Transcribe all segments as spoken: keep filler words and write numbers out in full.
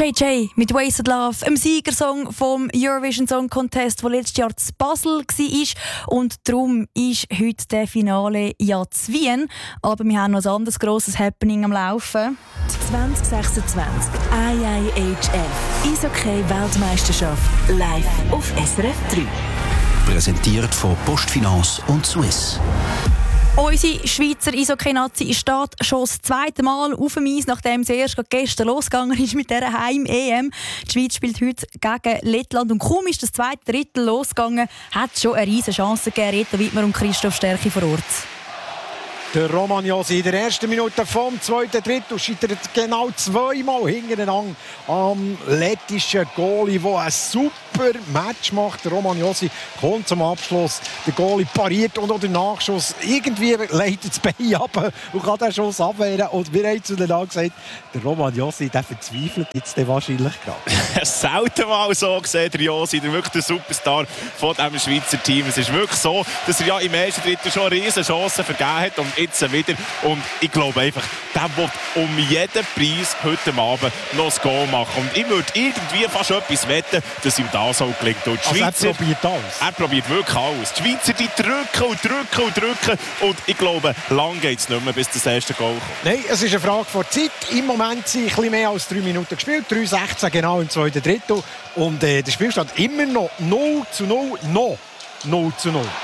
J J mit «Wasted Love», einem Siegersong vom Eurovision Song Contest, der letztes Jahr zu Basel war. Und darum ist heute der Finale ja zu Wien. Aber wir haben noch ein anderes grosses Happening am Laufen. zwanzig sechsundzwanzig I I H F Eishockey-Weltmeisterschaft live auf S R F drei. Präsentiert von PostFinance und Swiss. Unsere Schweizer Eishockey-Nazi steht schon das zweite Mal auf dem Eis, nachdem es erst gestern losgegangen ist mit dieser Heim-E M. Die Schweiz spielt heute gegen Lettland und kaum ist das zweite Drittel losgegangen, hat es schon eine riesige Chance gegeben. Reto Wittmer und Christoph Stärki vor Ort. Der Roman Josi in der ersten Minute vom zweiten Drittel scheitert genau zweimal hintereinander am lettischen Goalie, der ein super Match macht. Der Roman Josi kommt zum Abschluss. Der Goalie pariert und auch der Nachschuss. Irgendwie leitet das Bein ab und kann den Schuss abwehren. Und wir haben zueinander gesagt, der Roman Josi, der verzweifelt jetzt wahrscheinlich gerade. Selten mal so gesehen, der Josi, der wirklich der Superstar von diesem Schweizer Team. Es ist wirklich so, dass er ja im ersten Drittel schon eine riesen Chance vergeben hat und jetzt wieder. Und ich glaube einfach, der will um jeden Preis heute Abend noch das Goal machen. Und ich würde irgendwie fast etwas wetten, dass ihm das auch gelingt. Und die also Schweizer, er probiert alles. Er probiert wirklich alles. Die Schweizer, die drücken und drücken und drücken. Und ich glaube, lang geht es nicht mehr, bis das erste Goal kommt. Nein, es ist eine Frage von Zeit. Im Moment sind ein bisschen mehr als drei Minuten gespielt. drei sechzehn genau im zweiten Drittel. Und äh, der Spielstand immer noch null zu null. Noch null zu null.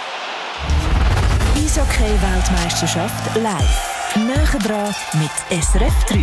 Eishockey-Weltmeisterschaft live. Näher dran mit S R F drei.